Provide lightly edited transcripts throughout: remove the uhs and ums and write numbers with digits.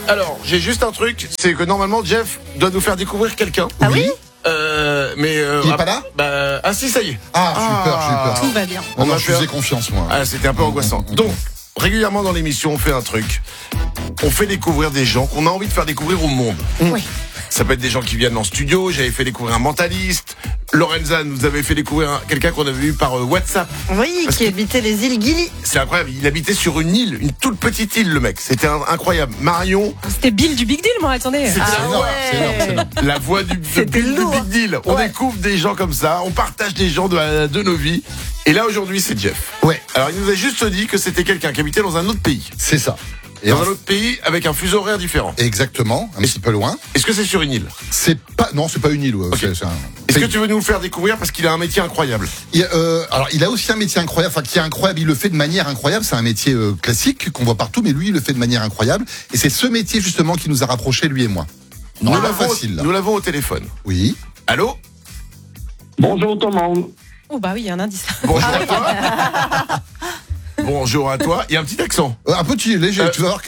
Alors, j'ai juste un truc, c'est que normalement Jeff doit nous faire découvrir quelqu'un. Ah oui. Mais Il est pas là ? si, ça y est. Ah, j'ai peur. Tout va bien. Non, va je faire- faisais confiance, moi. Ah, c'était un peu angoissant. Donc, régulièrement dans l'émission, on fait un truc. On fait découvrir des gens qu'on a envie de faire découvrir au monde. Oui. Ça peut être des gens qui viennent en studio. J'avais fait découvrir un mentaliste. Lorenza nous avait fait découvrir quelqu'un qu'on avait vu par WhatsApp. Oui, Parce qui que- habitait les îles Gili. C'est incroyable. Il habitait sur une île, une toute petite île, le mec. C'était incroyable. Marion, C'était Bill du Big Deal, moi, attendez. c'était C'est énorme, c'est énorme. la voix du C'était Big lourd. Deal. On Ouais. découvre des gens comme ça. On partage des gens de nos vies. Et là, aujourd'hui, c'est Jeff. Ouais, Alors, il nous a juste dit que c'était quelqu'un qui habitait dans un autre pays. c'est ça. Et Dans un autre pays avec un fuseau horaire différent. Exactement, un petit peu loin. Est-ce que c'est sur une île? Non, c'est pas une île. Ouais. Ok. C'est un Est-ce que pays. tu veux nous le faire découvrir parce qu'il a un métier incroyable? Alors, il a aussi un métier incroyable, enfin qui est incroyable. Il le fait de manière incroyable. C'est un métier classique qu'on voit partout, mais lui, il le fait de manière incroyable. Et c'est ce métier justement qui nous a rapprochés, lui et moi. Non, pas facile. Là. Nous l'avons au téléphone. Oui. Allô? Bonjour tout le monde. Oh, bah oui, il y a un indice. Bonjour à toi. Bonjour à toi. Il y a un petit accent. Un petit léger. Tu vas voir que.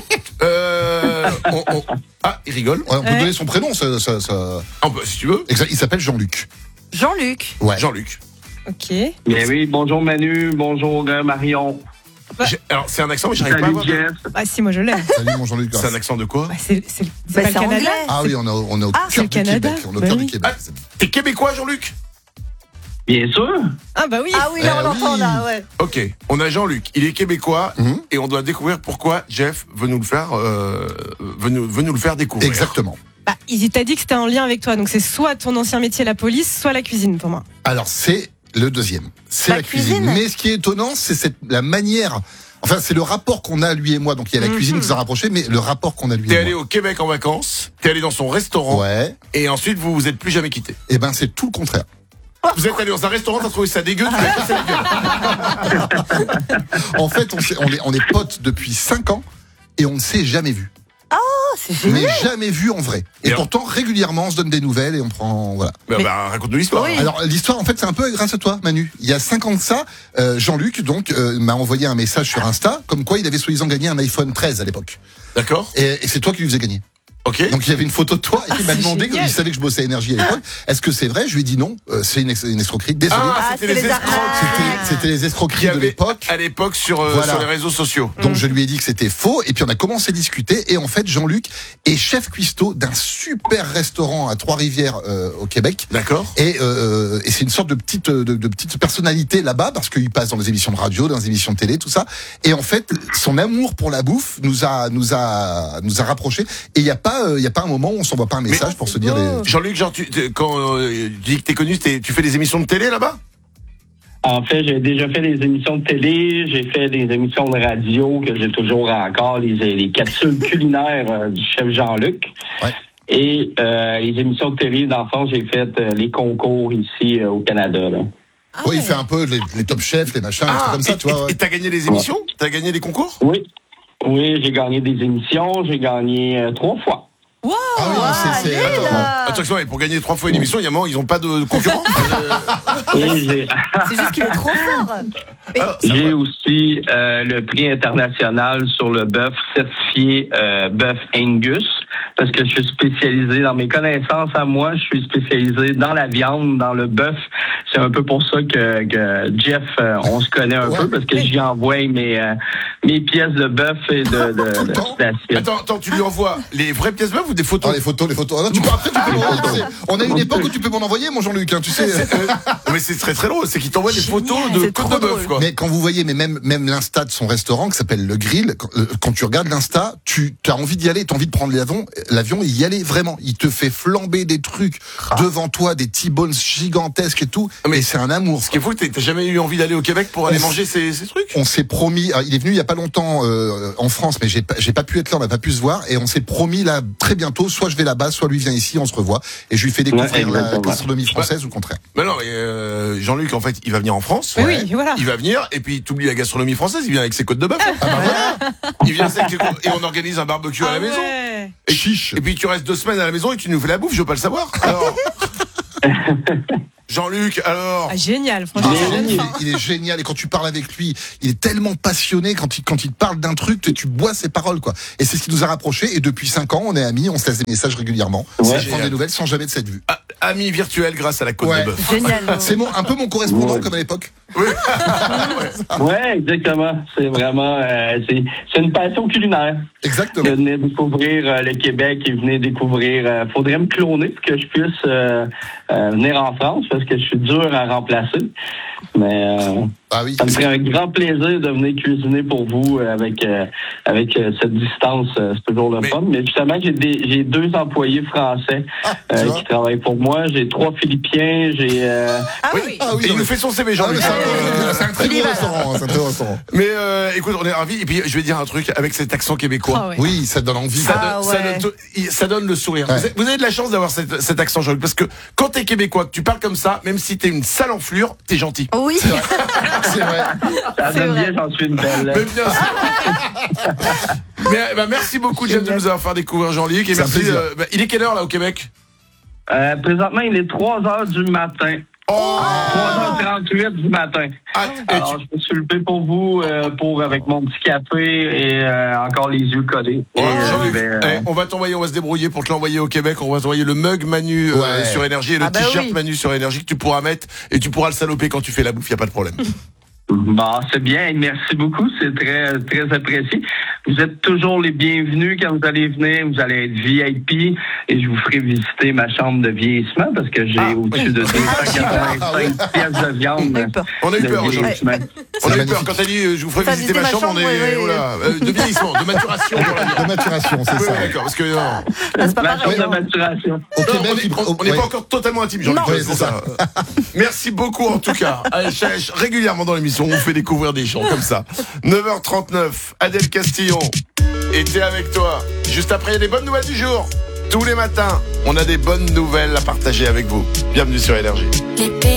Ah, il rigole. Ouais, on peut Ouais. donner son prénom. Si tu veux. Exact. Il s'appelle Jean-Luc. Jean-Luc. Ouais. Jean-Luc. Ok. Bien oui, bonjour Manu, bonjour Marion. Alors, c'est un accent, mais j'arrive pas à Salut voir. Jeff. Bah, si, moi je l'aime. Salut mon Jean-Luc. C'est un accent de quoi? Bah, c'est Bah, pas c'est le Canada. anglais. Ah oui, on est au c'est cœur le du Canada. Québec. On est au Bah cœur oui. du Québec. Ah, t'es québécois, Jean-Luc? Bien sûr. Ah, bah oui. Ah oui, là on Eh l'entend oui. là, ouais. Ok, on a Jean-Luc. Il est québécois Mhm. et on doit découvrir pourquoi Jeff veut nous le faire, veut nous le faire découvrir. Exactement. Bah, il t'a dit que c'était en lien avec toi. Donc, c'est soit ton ancien métier, la police, soit la cuisine pour moi. Alors c'est le deuxième, c'est La la cuisine. cuisine. Mais ce qui est étonnant, c'est la manière. Enfin, c'est le rapport qu'on a lui et moi. Donc il y a la cuisine qui nous a rapprochés, mais le rapport qu'on a lui T'es et allé moi. au Québec en vacances, t'es allé dans son restaurant Ouais. et ensuite vous vous êtes plus jamais quittés. Et ben c'est tout le contraire. Vous êtes allé dans un restaurant, t'as trouvé ça dégueu, tu l'as cassé la gueule. En fait, on est potes depuis 5 ans et on ne s'est jamais vu. Oh, c'est génial. Mais jamais vu en vrai. Et Bien. pourtant régulièrement on se donne des nouvelles et on prend voilà. Raconte-nous l'histoire. Oui. Alors l'histoire en fait c'est un peu grâce à toi Manu. Il y a 5 ans de ça, Jean-Luc donc m'a envoyé un message sur Insta comme quoi il avait soi-disant gagné un iPhone 13 à l'époque. D'accord. Et c'est toi qui lui faisais gagner. Ok. Donc il y avait une photo de toi et il m'a c'est demandé, génial. il savait que je bossais à Énergie à l'époque, est-ce que c'est vrai? Je lui ai dit non, c'est une escroquerie, désolé. C'était les escrocs. C'était les Qui escroqueries de avaient l'époque. à l'époque sur Voilà. les réseaux sociaux. Donc je lui ai dit que c'était faux et puis on a commencé à discuter et en fait Jean-Luc est chef cuistot d'un super restaurant à Trois-Rivières au Québec. D'accord. Et c'est une sorte de petite personnalité là-bas parce qu'il passe dans des émissions de radio, dans des émissions de télé, tout ça. Et en fait, son amour pour la bouffe nous a rapprochés. Et il y a pas un moment où on s'envoie pas un message pour se dire beau. des... Jean-Luc, genre, quand tu dis que t'es connu, tu fais des émissions de télé là-bas? En fait, j'ai déjà fait des émissions de télé, j'ai fait des émissions de radio que j'ai toujours encore, les capsules culinaires du chef Jean-Luc. Ouais. Et les émissions de télé, dans le fond, j'ai fait les concours ici au Canada. Là. Ouais, il fait un peu les top chefs, les machins, les trucs comme ça, tu vois. Et Ouais. t'as gagné des émissions? T'as gagné des concours? Oui. Oui, j'ai gagné des émissions, j'ai gagné 3 fois. Wow. Ah oui, allez, là. Attention, et pour gagner 3 fois une émission, il y a un moment, ils ont pas de concurrents. Et j'ai... C'est juste qu'il est trop fort. J'ai aussi le prix international sur le bœuf certifié bœuf Angus parce que je suis spécialisé dans mes connaissances à moi, je suis spécialisé dans la viande, dans le bœuf. C'est un peu pour ça que Jeff, on se connaît un peu parce que j'y envoie mes pièces de bœuf et de d'assiette. Attends, tu lui envoies les vraies pièces de bœuf ou des Ah, photos? les photos. Ah, non, tu peux m'en envoyer. On a une époque où tu peux m'en envoyer, mon Jean-Luc, hein, tu sais. Mais c'est très très drôle, c'est qu'il t'envoie des photos Génial, de c'est côte trop de bœuf, drôle. quoi. Mais quand vous voyez, mais même l'insta de son restaurant qui s'appelle Le Grill, quand tu regardes l'insta, tu as envie d'y aller, tu as envie de prendre l'avion et y aller vraiment. Il te fait flamber des trucs devant toi, des T-bones gigantesques et tout. Mais Mais c'est un amour. Ce qui est fou, t'as jamais eu envie d'aller au Québec pour aller manger ces trucs? On s'est promis, il est venu il y a pas longtemps en France, mais j'ai pas pu être là, on n'a pas pu se voir, et on s'est promis là très bientôt, soit je vais là-bas, soit lui vient ici, on se revoit, et je lui fais découvrir la exactement. gastronomie française ou le contraire. Mais non, Jean-Luc, en fait, il va venir en France. Oui, voilà. Il va venir, et puis t'oublies la gastronomie française, il vient avec ses côtes de bœuf. Il vient avec et on organise un barbecue à la Ah maison. ouais. Chiche. Et puis tu restes 2 semaines à la maison et tu nous fais la bouffe, je veux pas le savoir. Alors, Jean-Luc, alors Génial, franchement. Ah, ça donne faim. il est génial, et quand tu parles avec lui, il est tellement passionné quand il te parle d'un truc, tu bois ses paroles, quoi. Et c'est ce qui nous a rapprochés, et depuis 5 ans, on est amis, on se laisse des messages régulièrement. Ouais. Je prends Génial. des nouvelles sans jamais de cette vue. Ami virtuel grâce à la côte Ouais. de bœuf. Génial. C'est un peu mon correspondant, Ouais. comme à l'époque. Ouais, exactement. C'est vraiment, c'est une passion culinaire. Exactement. Je venais découvrir le Québec et venez découvrir. Faudrait me cloner pour que je puisse venir en France parce que je suis dur à remplacer. Mais Ah oui. ça me ferait un grand plaisir de venir cuisiner pour vous avec cette distance. C'est toujours le Mais- fun. Mais justement, j'ai 2 employés français tu vois. qui travaillent pour moi. J'ai 3 Philippiens. J'ai Ah oui. Ah oui, Et il non, nous mais- fait son CV, Ah, Jean-Luc. mais c'est un très Il y beau va, restaurant, c'est un très beau restaurant. Mais écoute, on est ravis. Et puis je vais dire un truc avec cet accent québécois. Ah ouais. Oui, ça donne envie. Ah Ça donne le sourire. Ouais. Vous avez de la chance d'avoir cet accent, Jean-Luc, parce que quand t'es québécois, que tu parles comme ça, même si t'es une sale enflure, t'es gentil. Oui. C'est vrai. ça C'est donne vrai. bien, j'en suis une belle. Mais bien sûr. Mais merci beaucoup, James, de nous avoir fait découvrir Jean-Luc. Et C'est un merci. plaisir. Il est quelle heure là au Québec? Présentement, il est 3h du matin. Oh 3h38 du matin. Ah, et Alors, je me suis levé pour vous, avec mon petit café et encore les yeux collés. Ouais, Et, Jean-Luc, on va se débrouiller pour te l'envoyer au Québec. On va t'envoyer le mug Manu Ouais. sur Énergie et le Ah bah t-shirt oui. Manu sur Énergie que tu pourras mettre et tu pourras le saloper quand tu fais la bouffe, y a pas de problème. Bon, c'est bien. Merci beaucoup. C'est très, très apprécié. Vous êtes toujours les bienvenus quand vous allez venir. Vous allez être VIP et je vous ferai visiter ma chambre de vieillissement parce que j'ai au-dessus de 285 pièces de viande. On a eu peur. On a eu de peur, Jean-Luc. vieillissement. On a eu magnifique. peur quand t'as dit je vous ferai T'as visiter ma visité ma chambre, on chambre, est oui, oui. oh là, de vieillissement, de maturation. pour la vie. De maturation, c'est Oui, ça. oui, d'accord, parce que non, Là, c'est pas Ma pareil. chambre de hein. maturation. Au non, Québec, on n'est ouais. pas encore totalement intime, Jean-Luc. Non. Ouais, c'est ça. Merci beaucoup en tout cas. Allez, Chèche, régulièrement dans l'émission, on vous fait découvrir des gens comme ça. 9h39, Adèle Castillon était avec toi. Juste après, il y a des bonnes nouvelles du jour. Tous les matins, on a des bonnes nouvelles à partager avec vous. Bienvenue sur Énergie.